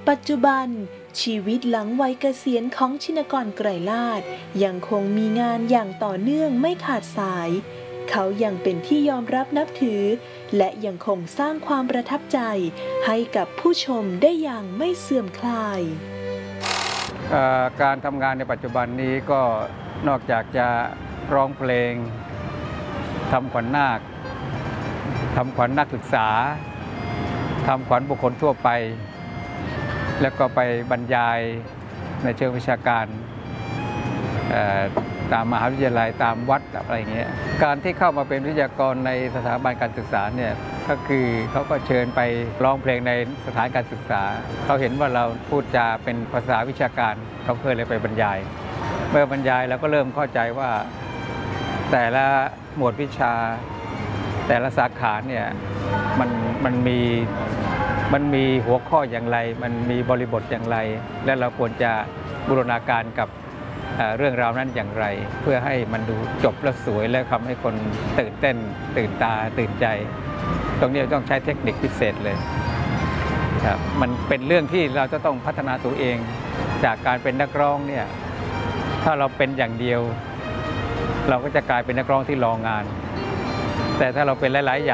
ปัจจุบันชีวิตหลังวัยเกษียณของชินกร ไกรลาภยังคงมีงานอย่างต่อเนื่องไม่ขาดสาย เขายังเป็นที่ยอมรับนับถือและยังคงสร้างความประทับใจให้กับผู้ชมได้อย่างไม่เสื่อมคลายการทำงานในปัจจุบันนี้ก็นอกจากจะร้องเพลงทำขวัญนาคทำขวัญนักศึกษาทำขวัญบุคคลทั่วไปแล้วก็ไปบรรยายในเชิงวิชาการตามมหาวิทยาลัยตามวัดอะไรอย่างเงี้ยการที่เข้ามาเป็นวิทยากรในสถาบันการศึกษาเนี่ยก็คือเขาก็เชิญไปร้องเพลงในสถานการศึกษาเขาเห็นว่าเราพูดจาเป็นภาษาวิชาการเขาเคยเลยไปบรรยายเมื่อบรรยายเราก็เริ่มเข้าใจว่าแต่ละหมวดวิชาแต่ละสาขาเนี่ยมันมีหัวข้ออย่างไรมันมีบริบทอย่างไรและเราควรจะบูรณาการกับเรื่องราวนั้นอย่างไรเพื่อให้มันดูจบและสวยและทำให้คนตื่นเต้นตื่นตาตื่นใจตรงนี้ต้องใช้เทคนิคพิเศษเลยครับมันเป็นเรื่องที่เราจะต้องพัฒนาตัวเองจากการเป็นนักร้องเนี่ยถ้าเราเป็นอย่างเดียวเราก็จะกลายเป็นนักร้องที่รองานแต่ถ้าเราเป็นหลายๆ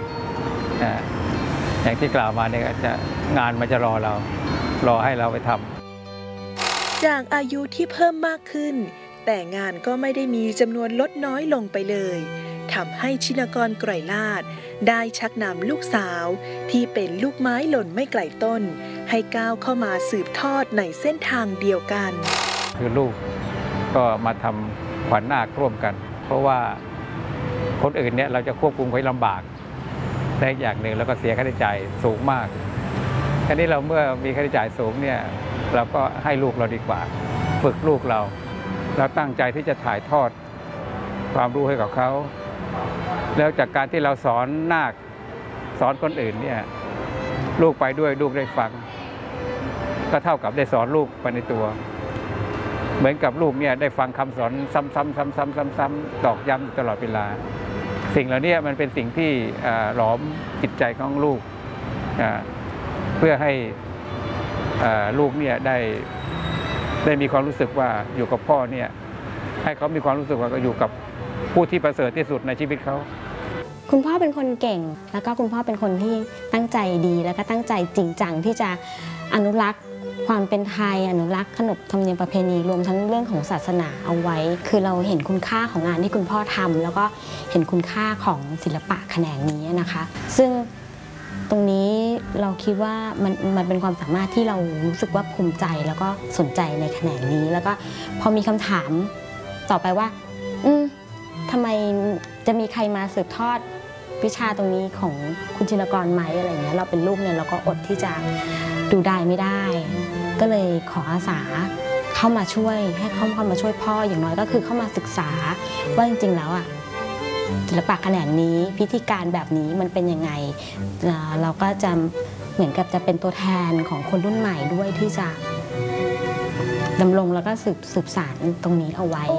อย่างที่กล่าวมาเนี่ยงานมันจะรอให้เราไปทำจากอายุที่เพิ่มมากขึ้นแต่งานก็ไม่ได้มีจำนวนลดน้อยลงไปเลยทำให้ชินกร ไกรลาภได้ชักนำลูกสาวที่เป็นลูกไม้หล่นไม่ไกลต้นให้ก้าวเข้ามาสืบทอดในเส้นทางเดียวกันคือลูกก็มาทำขวัญนาคร่วมกันเพราะว่าคนอื่นเนี่ยเราจะควบคุมไว้ลำบากแต่อย่างหนึ่งแล้วก็เสียค่าใช้จ่ายสูงมากทีนี้เราเมื่อมีค่าใช้จ่ายสูงเนี่ยเราก็ให้ลูกเราดีกว่าฝึกลูกเราตั้งใจที่จะถ่ายทอดความรู้ให้กับเขาแล้วจากการที่เราสอนนาคสอนคนอื่นเนี่ยลูกไปด้วยลูกได้ฟังก็เท่ากับได้สอนลูกไปในตัวเหมือนกับลูกเนี่ยได้ฟังคำสอนซ้ำๆตอกย้ำตลอดเวลาสิ่งเหล่านี้มันเป็นสิ่งที่หลอมจิตใจของลูกเพื่อให้ลูกเนี่ยได้มีความรู้สึกว่าอยู่กับพ่อเนี่ยให้เขามีความรู้สึกว่าอยู่กับผู้ที่ประเสริฐที่สุดในชีวิตเขาคุณพ่อเป็นคนเก่งแล้วก็คุณพ่อเป็นคนที่ตั้งใจดีแล้วก็ตั้งใจจริงจังที่จะอนุรักษ์ความเป็นไทยอนุรักษ์ขนบธรรมเนียมประเพณีรวมทั้งเรื่องของศาสนาเอาไว้คือเราเห็นคุณค่าของงานที่คุณพ่อทำแล้วก็เห็นคุณค่าของศิลปะแขนงนี้นะคะซึ่งตรงนี้เราคิดว่ามันเป็นความสามารถที่เรารู้สึกว่าภูมิใจแล้วก็สนใจในแขนงนี้แล้วก็พอมีคำถามต่อไปว่าทำไมจะมีใครมาสืบทอดวิชาตรงนี้ของคุณชินกรไหมอะไรอย่างเงี้ยเราเป็นลูกเนี่ยเราก็อดที่จะดูได้ไม่ได้ก็เลยขออาสาเข้ามาช่วยให้เข้ามาช่วยพ่ออย่างน้อยก็คือเข้ามาศึกษาว่าจริงๆแล้วศิลปะแขนงนี้พิธีการแบบนี้มันเป็นยังไงเราก็จะเหมือนกับจะเป็นตัวแทนของคนรุ่นใหม่ด้วยที่จะดำรงแล้วก็สืบสานตรงนี้เอาไว้